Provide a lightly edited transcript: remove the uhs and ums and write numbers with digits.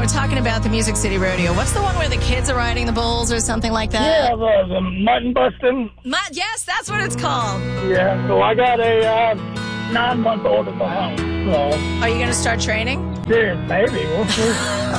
we're talking about the Music City Rodeo. What's the one where the kids are riding the bulls or something like that? Yeah, the mutton busting. Yes, that's what it's called. Yeah, so I got a 9-month-old at the house. So, Are you going to start training? yeah, maybe. We'll see.